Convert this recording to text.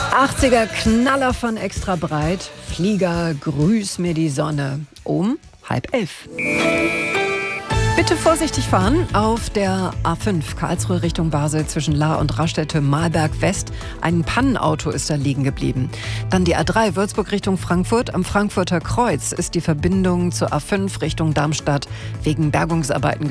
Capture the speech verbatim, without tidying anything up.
achtziger Knaller von Extra breit. Flieger, grüß mir die Sonne. Um halb elf. Bitte vorsichtig fahren auf der A fünf Karlsruhe Richtung Basel zwischen Lahr und Raststätte-Malberg West. Ein Pannenauto ist da liegen geblieben. Dann die A drei Würzburg Richtung Frankfurt. Am Frankfurter Kreuz ist die Verbindung zur A fünf Richtung Darmstadt wegen Bergungsarbeiten